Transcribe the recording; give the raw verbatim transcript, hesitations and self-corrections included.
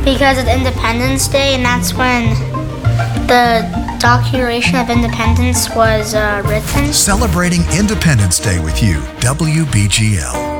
Because it's Independence Day, and that's when the Declaration of Independence was uh, written. Celebrating Independence Day with you, W B G L.